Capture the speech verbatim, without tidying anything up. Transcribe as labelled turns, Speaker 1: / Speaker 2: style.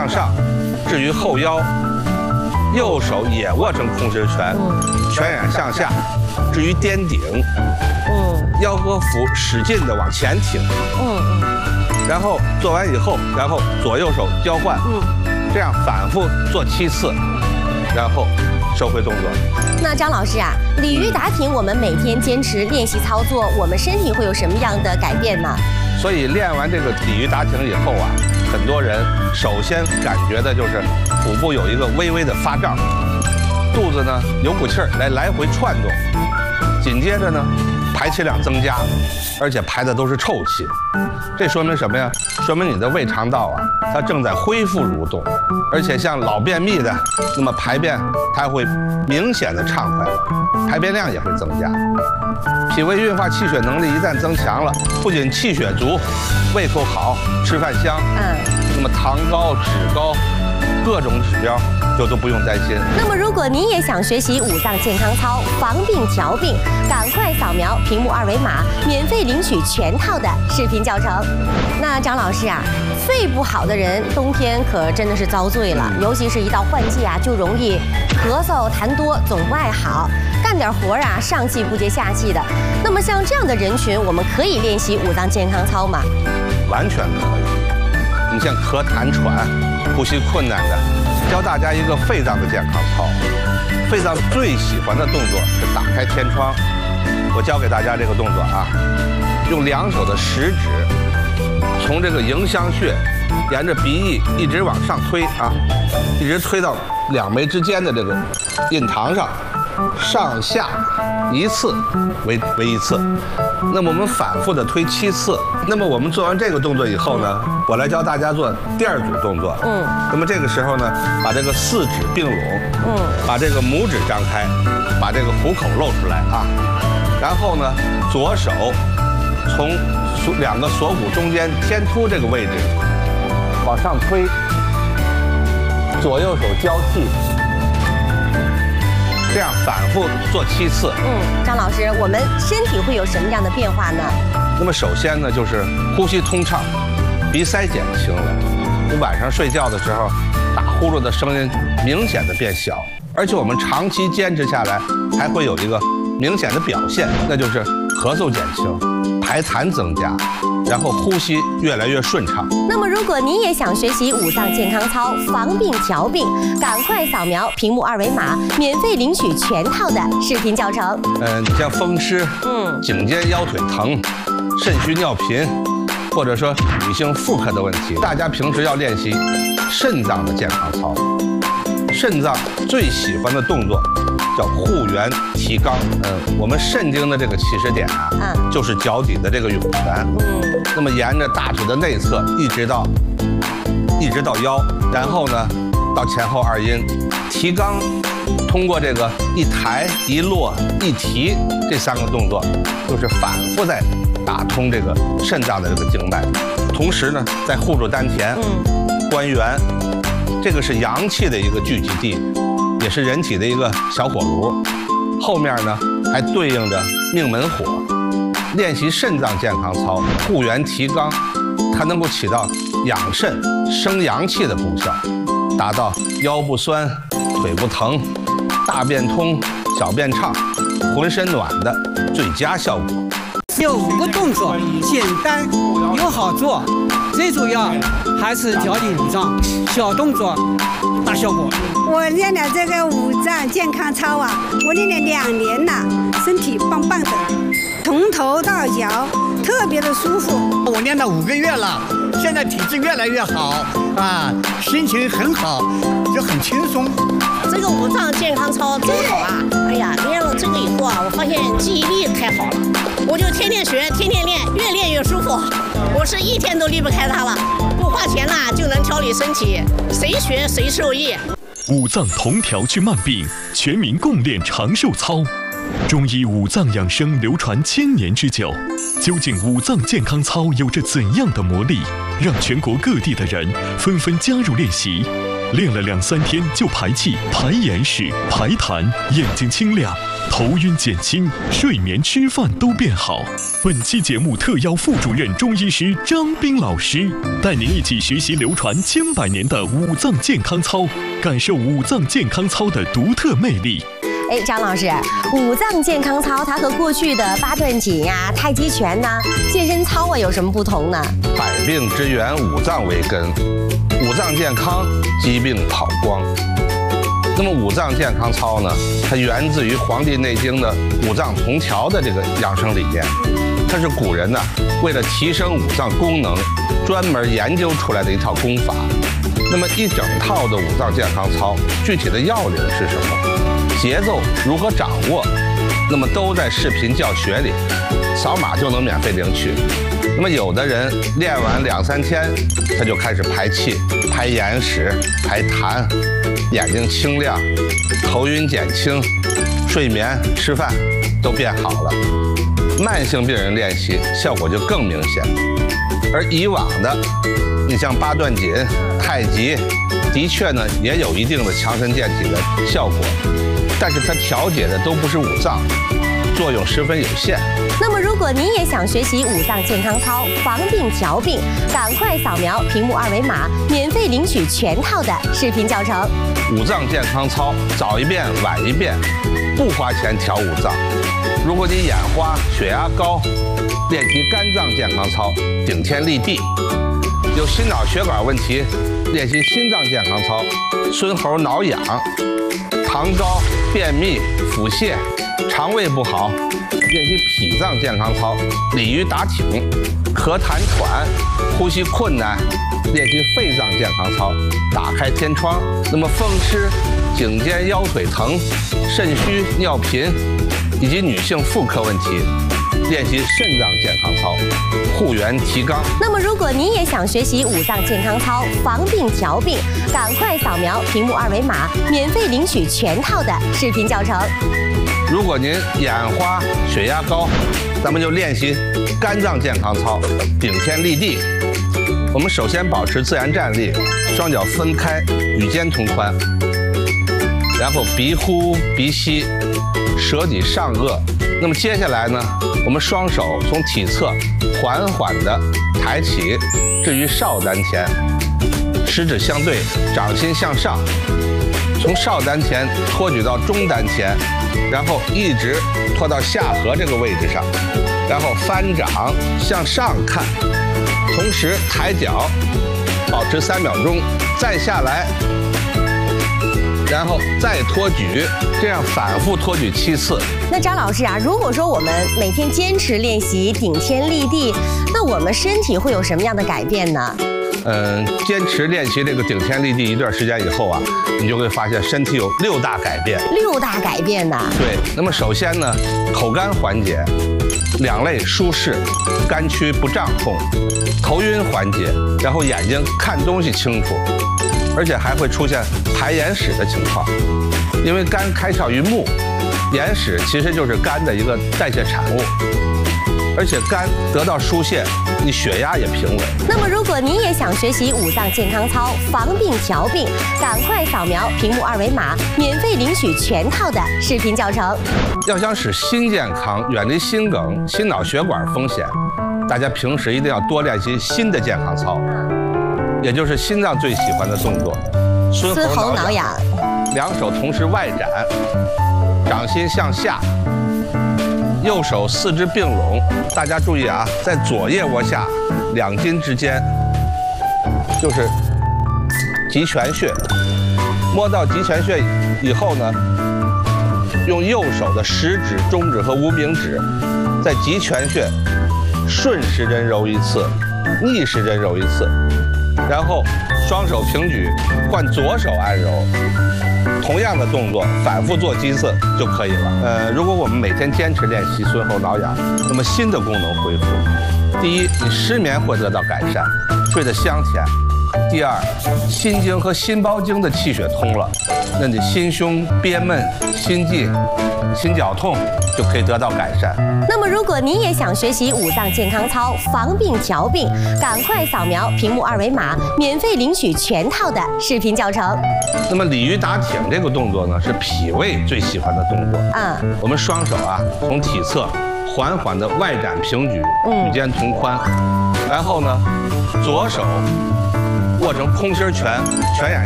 Speaker 1: 向上。至于后腰，右手也握成空心拳，拳眼向下。至于颠顶，嗯，腰和腹使劲的往前挺，嗯嗯。然后做完以后，然后左右手交换，嗯，这样反复做七次，然后收回动作。
Speaker 2: 那张老师啊，鲤鱼打挺，我们每天坚持练习操作，我们身体会有什么样的改变呢？
Speaker 1: 所以练完这个鲤鱼打挺以后啊，很多人首先感觉的就是腹部有一个微微的发胀，肚子呢有股气儿来来回窜动，紧接着呢排气量增加，而且排的都是臭气，这说明什么呀？说明你的胃肠道啊，它正在恢复蠕动，而且像老便秘的，那么排便它会明显的畅快了，排便量也会增加。脾胃运化气血能力一旦增强了，不仅气血足，胃口好，吃饭香，嗯，那么糖高、脂高，各种指标就都不用担心。
Speaker 2: 那么，如果您也想学习五脏健康操，防病调病，赶快扫描屏幕二维码，免费领取全套的视频教程。那张老师啊，肺不好的人冬天可真的是遭罪了，尤其是一到换季啊，就容易咳嗽、痰多，总不爱好，干点活啊，上气不接下气的。那么像这样的人群，我们可以练习五脏健康操吗？
Speaker 1: 完全可以。你像咳痰喘、呼吸困难的，教大家一个肺脏的健康操。肺脏最喜欢的动作是打开天窗。我教给大家这个动作啊，用两手的食指从这个迎香穴沿着鼻翼一直往上推啊，一直推到两眉之间的这个印堂上，上下一次为为一次。那么我们反复的推七次。那么我们做完这个动作以后呢，我来教大家做第二组动作。嗯。那么这个时候呢，把这个四指并拢，嗯，把这个拇指张开，把这个虎口露出来啊。然后呢，左手从两个锁骨中间天突这个位置往上推，左右手交替。这样反复做七次。
Speaker 2: 嗯，张老师，我们身体会有什么样的变化呢？
Speaker 1: 那么首先呢，就是呼吸通畅，鼻塞减轻了。你晚上睡觉的时候，打呼噜的声音明显的变小，而且我们长期坚持下来，还会有一个明显的表现，那就是咳嗽减轻，排痰增加，然后呼吸越来越顺畅。
Speaker 2: 那么，如果您也想学习五脏健康操，防病调病，赶快扫描屏幕二维码，免费领取全套的视频教程。
Speaker 1: 嗯，你像风湿、嗯，颈肩腰腿疼、肾虚尿频，或者说女性妇科的问题，大家平时要练习肾脏的健康操。肾脏最喜欢的动作叫护元提肛。嗯，我们肾经的这个起始点啊，嗯，就是脚底的这个涌泉。嗯，那么沿着大腿的内侧一直到一直到腰，然后呢到前后二阴。提肛通过这个一抬一落一提这三个动作，就是反复在打通这个肾脏的这个经脉，同时呢在护住丹田、嗯、关元。这个是阳气的一个聚集地，也是人体的一个小火炉。后面呢还对应着命门火。练习肾脏健康操，护元提肛，它能够起到养肾、生阳气的功效，达到腰不酸、腿不疼、大便通、小便畅、浑身暖的最佳效果。
Speaker 3: 有五个动作，简单又好做，最主要还是调理五脏，小动作大效果。
Speaker 4: 我练了这个五脏健康操啊，我练了两年了，身体棒棒的，从头到脚特别的舒服。
Speaker 5: 我练了五个月了，现在体质越来越好啊，心情很好，就很轻松。
Speaker 6: 这个五脏健康操真好啊！哎呀，练了这个以后啊，我发现记忆力太好了，我就天天学，天天练，越练越舒服。我是一天都离不开它了，不花钱啦就能调理身体，谁学谁受益。
Speaker 7: 五脏同调治慢病，全民共练长寿操。中医五脏养生流传千年之久，究竟五脏健康操有着怎样的魔力，让全国各地的人纷纷加入练习？练了两三天就排气、排眼屎、排痰，眼睛清亮， 头晕减轻，睡眠吃饭都变好。本期节目特邀副主任中医师张斌老师，带您一起学习流传千百年的五脏健康操，感受五脏健康操的独特魅力。
Speaker 2: 哎，张老师，五脏健康操它和过去的八段锦呀、太极拳呐、健身操啊有什么不同呢？
Speaker 1: 百病之源，五脏为根，五脏健康，疾病跑光。那么五脏健康操呢，它源自于《黄帝内经》的五脏同调的这个养生理念，它是古人呢为了提升五脏功能，专门研究出来的一套功法。那么一整套的五脏健康操，具体的要领是什么？节奏如何掌握？那么都在视频教学里，扫码就能免费领取。那么有的人练完两三天，他就开始排气、排眼屎、排痰，眼睛清亮，头晕减轻，睡眠、吃饭都变好了。慢性病人练习效果就更明显。而以往的，你像八段锦、太极，的确呢也有一定的强身健体的效果，但是它调节的都不是五脏，作用十分有限。
Speaker 2: 那么，如果您也想学习五脏健康操，防病调病，赶快扫描屏幕二维码，免费领取全套的视频教程。
Speaker 1: 五脏健康操，早一遍晚一遍，不花钱调五脏。如果你眼花、血压高，练习肝脏健康操，顶天立地；有心脑血管问题，练习心脏健康操，孙猴挠痒；糖高、便秘、腹泻，肠胃不好，练习脾脏健康操，鲤鱼打挺；咳痰喘，呼吸困难，练习肺脏健康操，打开天窗。那么风湿、颈肩腰腿疼、肾虚、尿频以及女性妇科问题，练习肾脏健康操，护元提肛。
Speaker 2: 那么，如果您也想学习五脏健康操，防病调病，赶快扫描屏幕二维码，免费领取全套的视频教程。
Speaker 1: 如果您眼花、血压高，咱们就练习肝脏健康操，顶天立地。我们首先保持自然站立，双脚分开，与肩同宽，然后鼻呼鼻吸，舌抵上颚。那么接下来呢，我们双手从体侧缓缓地抬起，置于少丹田，食指相对，掌心向上，从少丹田托举到中丹田，然后一直托到下颌这个位置上，然后翻掌向上看，同时抬脚，保持三秒钟，再下来，然后再托举，这样反复托举七次。
Speaker 2: 那张老师啊，如果说我们每天坚持练习顶天立地，那我们身体会有什么样的改变呢？
Speaker 1: 嗯，坚持练习这个顶天立地一段时间以后啊，你就会发现身体有六大改变。
Speaker 2: 六大改变呐？
Speaker 1: 对。那么首先呢，口干缓解，两肋舒适，肝区不胀痛，头晕缓解，然后眼睛看东西清楚，而且还会出现排眼屎的情况，因为肝开窍于目，眼屎其实就是肝的一个代谢产物。而且肝得到疏泄，你血压也平稳。
Speaker 2: 那么，如果您也想学习五脏健康操，防病调病，赶快扫描屏幕二维码，免费领取全套的视频教程。
Speaker 1: 要想使心健康，远离心梗、心脑血管风险，大家平时一定要多练习心的健康操，也就是心脏最喜欢的动作——孙猴挠痒。两手同时外展，掌心向下。右手四肢并拢，大家注意啊，在左腋窝下两筋之间就是极泉穴。摸到极泉穴以后呢，用右手的食指、中指和无名指在极泉穴顺时针揉一次，逆时针揉一次，然后双手平举，换左手按揉。同样的动作反复做几次就可以了。呃，如果我们每天坚持练习孙猴挠痒，那么心的功能恢复。第一，你失眠会得到改善，睡得香甜； 第二，心经和心包经的气血通了，那你心胸憋闷、心悸、心绞痛就可以得到改善。
Speaker 2: 那么，如果你也想学习五脏健康操，防病调病，赶快扫描屏幕二维码，免费领取全套的视频教程。
Speaker 1: 那么鲤鱼打挺这个动作呢，是脾胃最喜欢的动作。
Speaker 2: 嗯，
Speaker 1: 我们双手啊，从体侧缓缓的外展平举，与肩同宽，然后呢，左手握成空心拳，拳眼